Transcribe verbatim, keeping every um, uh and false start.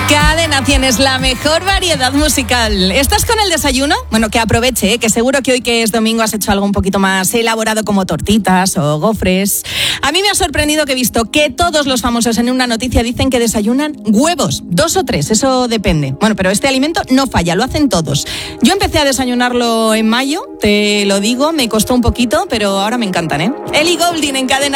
Cadena tienes la mejor variedad musical. ¿Estás con el desayuno? Bueno, que aproveche, ¿eh? Que seguro que hoy que es domingo has hecho algo un poquito más elaborado como tortitas o gofres. A mí me ha sorprendido que he visto que todos los famosos en una noticia dicen que desayunan huevos, dos o tres, eso depende. Bueno, pero este alimento no falla, lo hacen todos. Yo empecé a desayunarlo en mayo, te lo digo, me costó un poquito, pero ahora me encantan, ¿eh? Ellie Goulding en Cadena.